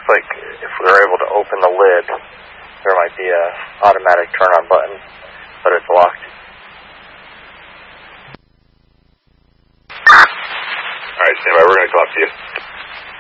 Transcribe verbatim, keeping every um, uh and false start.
looks like if we were able to open the lid, there might be a automatic turn-on button, but it's locked. All right, stand by. We're going to talk to you.